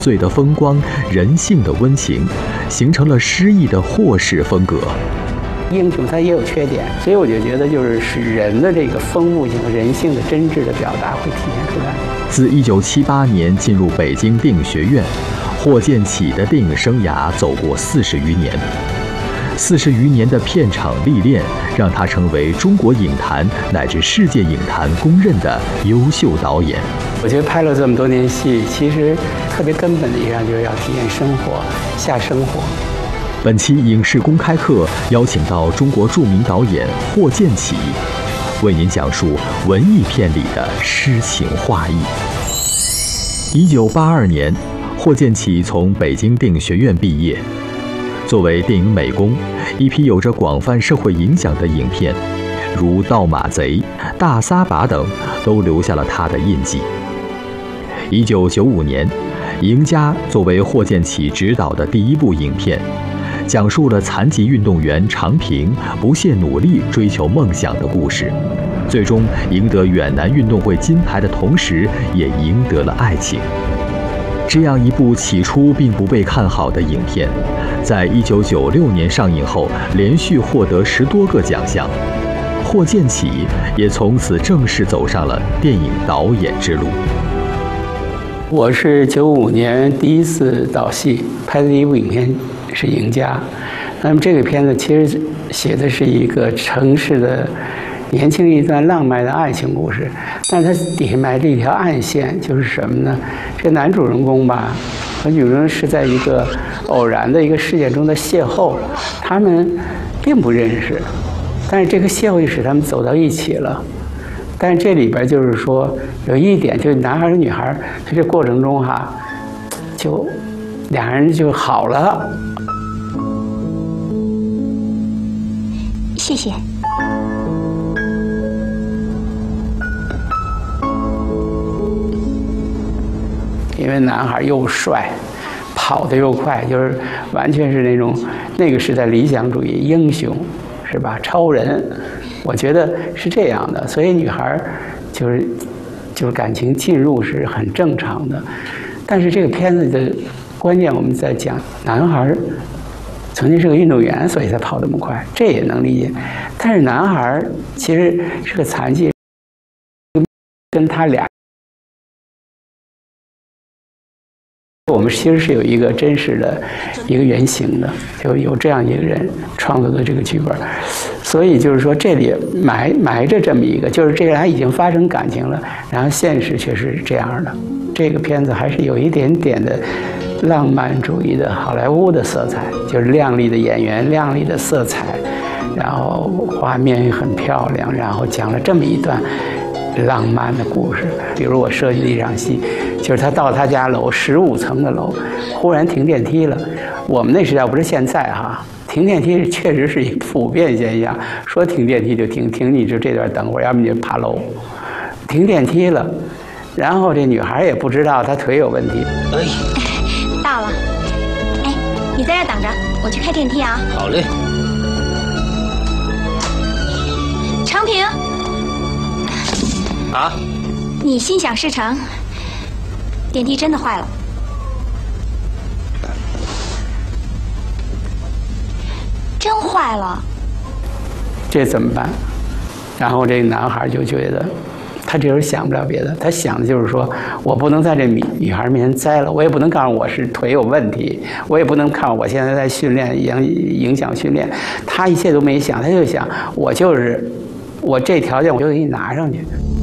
罪的风光，人性的温情，形成了诗意的霍氏风格。 英雄他也有缺点，所以我就觉得就是使人的这个丰富性和人性的真挚的表达会体现出来。 自1978年进入北京电影学院，霍建起的电影生涯走过40余年。40余年的片场历练，让他成为中国影坛乃至世界影坛公认的优秀导演。 我觉得拍了这么多年戏，其实特别根本的一样就是要体验生活，下生活。 本期影视公开课邀请到中国著名导演霍建起，为您讲述文艺片里的诗情画意。1982年，霍建起从北京电影学院毕业。作为电影美工，一批有着广泛社会影响的影片，如《盗马贼》《大撒把》等，都留下了他的印记。1995年，《赢家》作为霍建起执导的第一部影片，讲述了残疾运动员常平不懈努力追求梦想的故事，最终赢得远南运动会金牌的同时，也赢得了爱情。这样一部起初并不被看好的影片，在1996年上映后，连续获得10多个奖项。霍建起也从此正式走上了电影导演之路。 我是95年第一次导戏，拍的第一部影片是《赢家》。那么这个片子其实写的是一个城市的年轻一段浪漫的爱情故事，但是它底下埋着一条暗线，就是什么呢？这个男主人公吧和女人是在一个偶然的一个事件中的邂逅，他们并不认识，但是这个邂逅使他们走到一起了。但是这里边就是说有一点，就是男孩和女孩在这过程中就两人就好了。 谢谢。 因为男孩又帅，跑得又快，就是完全是那个时代理想主义英雄，是吧？超人，我觉得是这样的。所以女孩就是感情进入是很正常的。但是这个片子的关键我们在讲，男孩曾经是个运动员，所以才跑得那么快，这也能理解。但是男孩其实是个残疾，跟他俩。我们其实是有一个真实的一个原型的，就有这样一个人创作的这个剧本，所以就是说这里埋着这么一个，就是这个他已经发生感情了，然后现实却是这样的。这个片子还是有一点点的浪漫主义的好莱坞的色彩，就是亮丽的演员、亮丽的色彩，然后画面也很漂亮，然后讲了这么一段浪漫的故事。比如我设计的一场戏，就是他到他家楼15层的楼，忽然停电梯了。我们那时代不是现在哈，停电梯确实是一个普遍现象，说停电梯就停你就这段等会儿，要不你就爬楼。停电梯了，然后这女孩也不知道她腿有问题。 到了，哎，你在这等着，我去开电梯啊。 好嘞。 常平。 啊？ 你心想事成，电梯真的坏了。真坏了。 这怎么办？然后这个男孩就觉得，他这时候想不了别的，他想的就是说，我不能在这女孩面前栽了，我也不能告诉我是腿有问题，我也不能看我现在在训练，影响训练。他一切都没想，他就想，我这条件我就给你拿上去。